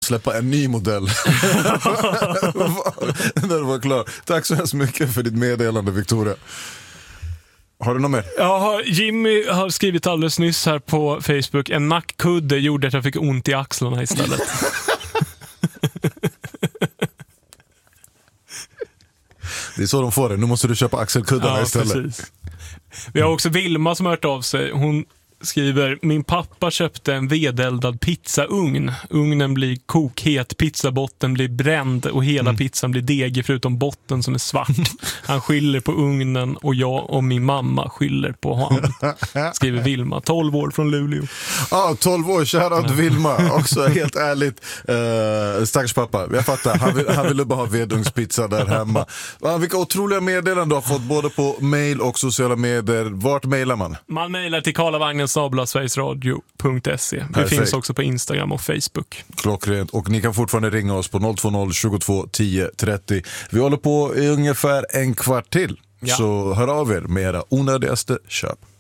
släppa en ny modell. När du var klar. Tack så hemskt mycket för ditt meddelande, Victoria. Har du något mer? Jimmy har skrivit alldeles nyss här på Facebook: en nackkudde gjorde att jag fick ont i axlarna istället. Det är så de får det. Nu måste du köpa axelkuddarna istället. Precis. Vi har också Vilma som har hört av sig. Hon skriver: min pappa köpte en vedeldad pizzaugn. Ugnen blir kokhet, pizzabotten blir bränd och hela pizzan blir degig förutom botten som är svart. Han skyller på ugnen och jag och min mamma skyller på honom. Skriver Vilma, 12 år från Luleå. 12 år, shoutout Vilma. Också helt ärligt, stackars pappa. Jag fattar, han ville bara ha vedugnspizza där hemma. Vilka otroliga meddelanden du har fått både på mail och sociala medier. Vart mailar man? Man mailar till karlavagnen@sverigesradio.se. Vi finns också på Instagram och Facebook. Klockrent. Och ni kan fortfarande ringa oss på 020 22 10 30. Vi håller på i ungefär en kvart till. Så hör av er med era onödigaste köp.